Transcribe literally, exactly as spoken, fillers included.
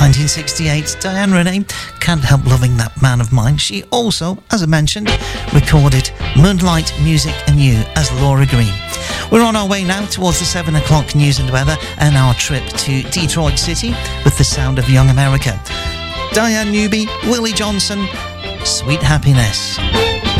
nineteen sixty-eight, Diane Renee, Can't Help Loving That Man of Mine. She also, as I mentioned, recorded Moonlight, Music and You as Laura Green. We're on our way now towards the seven o'clock news and weather and our trip to Detroit City with the sound of Young America. Diane Newby, Willie Johnson, Sweet Happiness.